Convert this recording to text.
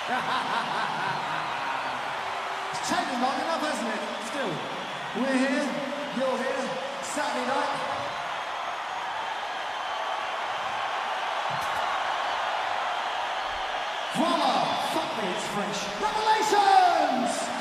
It's taken long enough, hasn't it? Still, we're here, you're here, Saturday night. Voila! Fuck me, it's French. Revelations!